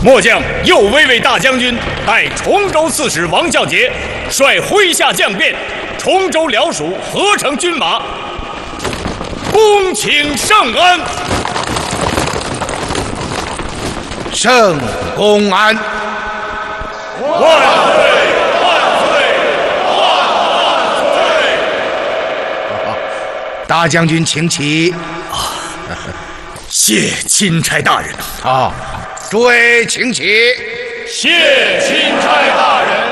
末将右威卫大将军带崇州刺史王孝杰，率麾下将变，崇州辽属合成军马，恭请圣安。 圣公安。 万岁！万岁！万岁！ 大将军请起。 谢钦差大人。 诸位请起。 谢钦差大人。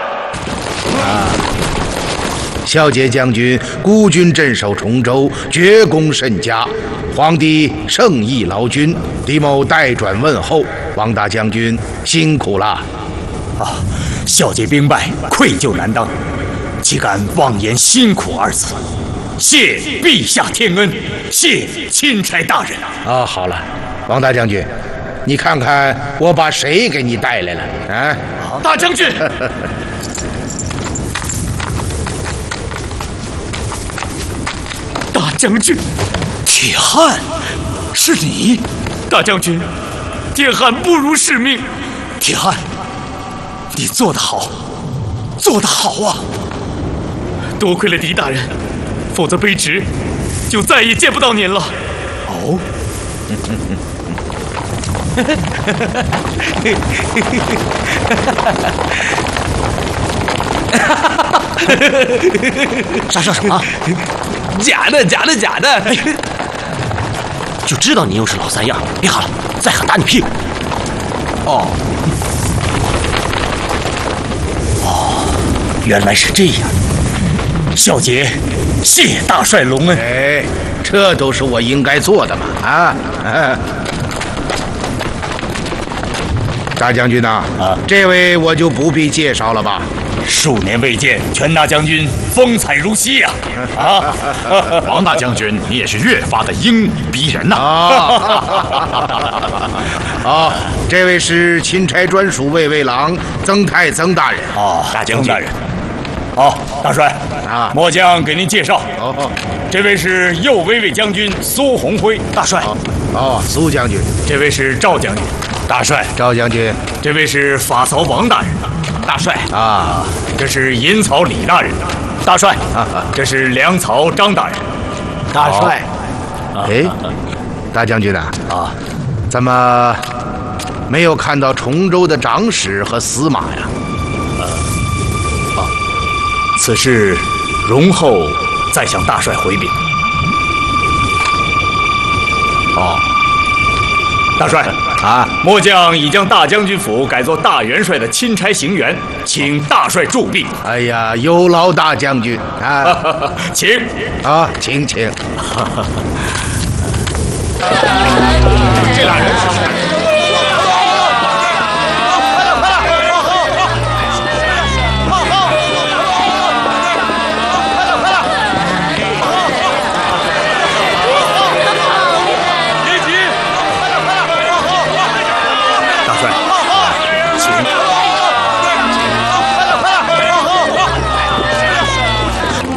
孝杰将军孤军镇守崇州，绝功甚佳，皇帝圣意劳军，李某代转问候，王大将军辛苦了。 孝杰兵败，愧疚难当，岂敢妄言辛苦二字？谢陛下天恩，谢钦差大人。 好了，王大将军，你看看我把谁给你带来了？ 大将军。大将军，铁汉，是你！大将军，铁汉不辱使命。铁汉，你做得好，做得好啊！多亏了狄大人，否则卑职就再也见不到您了。哦。 傻笑什么？假的，假的，假的！哎，就知道你又是老三样，别喊了，再喊打你屁股！哦， 原来是这样。孝杰，谢大帅隆恩。 这都是我应该做的嘛！大将军呐，这位我就不必介绍了吧？ 数年未见，全大将军风采如昔呀！ 王大将军，你也是越发的英武逼人呐！ 这位是钦差专属卫卫郎曾太曾大人。 大将军大人。大帅末将给您介绍。这位是右威卫将军苏鸿辉，大帅。 苏将军。 这位是赵将军，大帅。 赵将军。 这位是法曹王大人，大帅。这是银曹李大人，大帅。这是粮曹张大人，大帅。 大将军怎么没有看到崇州的长史和司马呀？ 此事容后再向大帅回禀。大帅末将已将大将军府改作大元帅的钦差行辕，请大帅助力。 哎呀，有劳大将军请请。 这俩人是谁？